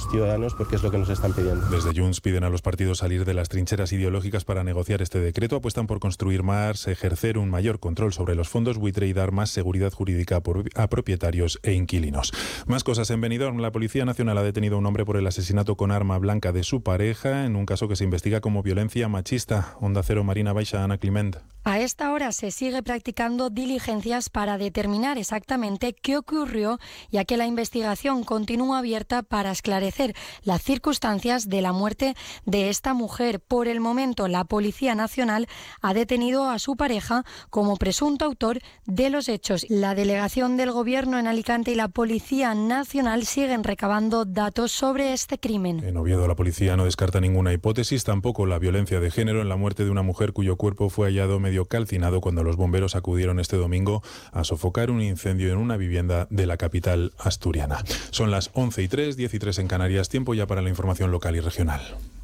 ciudadanos porque es lo que nos están pidiendo. Desde Junts piden a los partidos salir de las trincheras ideológicas para negociar este decreto. Apuestan por construir más, ejercer un mayor control sobre los fondos buitre y dar más seguridad jurídica a propietarios e inquilinos. Más cosas en Benidorm. La Policía Nacional ha detenido a un hombre por el asesinato con arma blanca de su pareja en un caso que se investiga como violencia machista. Onda Cero, Marina Baixa, Ana Climent. A esta hora se sigue practicando diligencias para determinar exactamente qué ocurrió, ya que la investigación continúa abierta para esclarecer las circunstancias de la muerte de esta mujer. Por el momento, la Policía Nacional ha detenido a su pareja como presunto autor de los hechos. La delegación del Gobierno en Alicante y la Policía Nacional siguen recabando datos sobre este crimen. En Oviedo, la policía no descarta ninguna hipótesis, tampoco la violencia de género en la muerte de una mujer cuyo cuerpo fue hallado medio calcinado cuando los bomberos acudieron este domingo a sofocar un incendio en una vivienda de la capital asturiana. Son las 11:03, 10:03 en Canarias, tiempo ya para la información local y regional.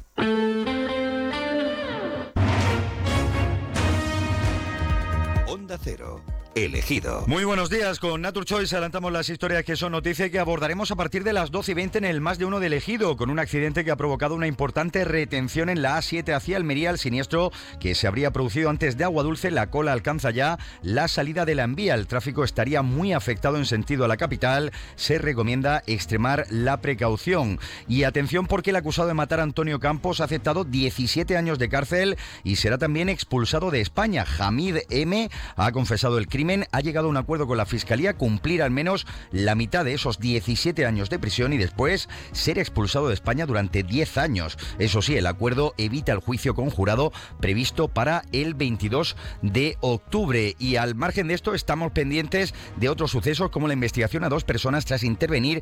Onda Cero. Elegido. Muy buenos días, con Naturchoice adelantamos las historias que son noticia que abordaremos a partir de las 12:20 en el Más de Uno de Elegido, con un accidente que ha provocado una importante retención en la A7 hacia Almería. El siniestro que se habría producido antes de Aguadulce, la cola alcanza ya la salida de la Envía. El tráfico estaría muy afectado en sentido a la capital. Se recomienda extremar la precaución. Y atención, porque el acusado de matar a Antonio Campos ha aceptado 17 años de cárcel y será también expulsado de España. Hamid M. ha confesado el crimen. Ha llegado a un acuerdo con la Fiscalía, cumplir al menos la mitad de esos 17 años de prisión y después ser expulsado de España durante 10 años. Eso sí, el acuerdo evita el juicio conjurado previsto para el 22 de octubre. Y al margen de esto, estamos pendientes de otros sucesos, como la investigación a 2 personas tras intervenir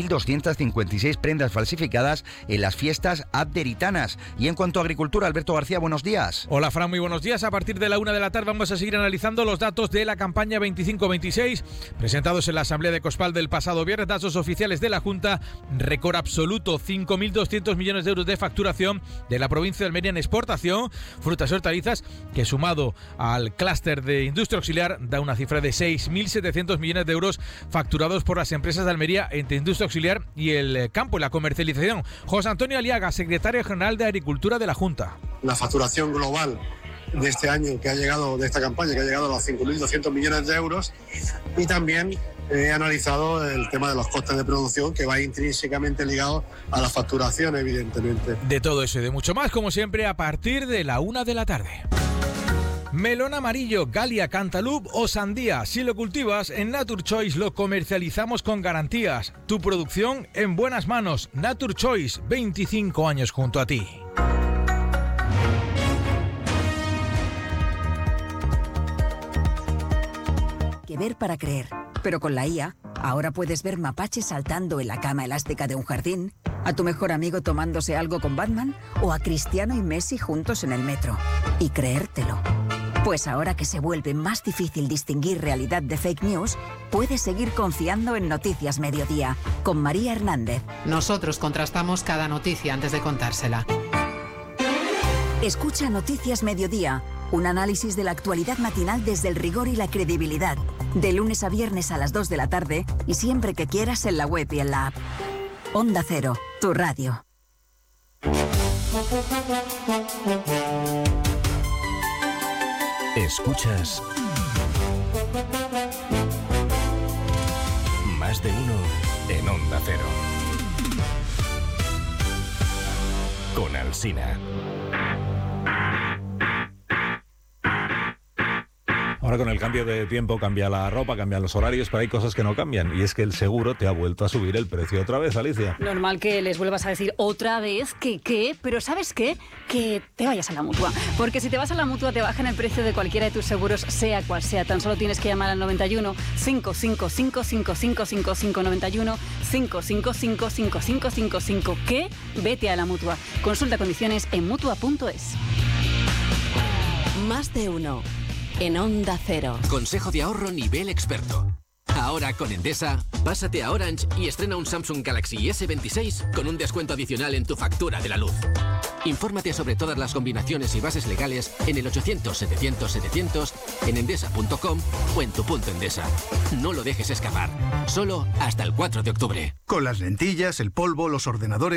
1.256 prendas falsificadas en las fiestas adderitanas. Y en cuanto a agricultura, Alberto García, buenos días. Hola, Fran, muy buenos días. A partir de la 1 de la tarde vamos a seguir analizando los datos de la campaña 25-26, presentados en la Asamblea de Cospal del pasado viernes. Datos oficiales de la Junta: récord absoluto, 5.200 millones de euros de facturación de la provincia de Almería en exportación, frutas y hortalizas, que sumado al clúster de industria auxiliar da una cifra de 6.700 millones de euros facturados por las empresas de Almería entre industria auxiliar y el campo y la comercialización. José Antonio Aliaga, secretario general de Agricultura de la Junta. La facturación global de este año que ha llegado, de esta campaña, que ha llegado a los 5.200 millones de euros, y también he analizado el tema de los costes de producción, que va intrínsecamente ligado a la facturación, evidentemente. De todo eso y de mucho más, como siempre, a partir de la 1 de la tarde. Melón amarillo, Galia, Cantaloupe o sandía. Si lo cultivas, en Naturchoice lo comercializamos con garantías. Tu producción en buenas manos. Naturchoice, 25 años junto a ti. Que ver para creer. Pero con la IA, ahora puedes ver mapaches saltando en la cama elástica de un jardín, a tu mejor amigo tomándose algo con Batman o a Cristiano y Messi juntos en el metro. Y creértelo. Pues ahora que se vuelve más difícil distinguir realidad de fake news, puedes seguir confiando en Noticias Mediodía, con María Hernández. Nosotros contrastamos cada noticia antes de contársela. Escucha Noticias Mediodía, un análisis de la actualidad matinal desde el rigor y la credibilidad. De lunes a viernes a las 2 de la tarde y siempre que quieras en la web y en la app. Onda Cero, tu radio. Escuchas Más de Uno en Onda Cero. Con Alsina. Ahora con el cambio de tiempo cambia la ropa, cambian los horarios, pero hay cosas que no cambian. Y es que el seguro te ha vuelto a subir el precio otra vez, Alicia. Normal que les vuelvas a decir otra vez que ¿qué? Pero ¿sabes qué? Que te vayas a la Mutua. Porque si te vas a la Mutua te bajan el precio de cualquiera de tus seguros, sea cual sea. Tan solo tienes que llamar al 91 555 5555 91 555 5555. ¿Qué? Vete a la Mutua. Consulta condiciones en Mutua.es. Más de uno. En Onda Cero. Consejo de ahorro nivel experto. Ahora con Endesa, pásate a Orange y estrena un Samsung Galaxy S26 con un descuento adicional en tu factura de la luz. Infórmate sobre todas las combinaciones y bases legales en el 800-700-700, en endesa.com o en tu punto Endesa. No lo dejes escapar. Solo hasta el 4 de octubre. Con las lentillas, el polvo, los ordenadores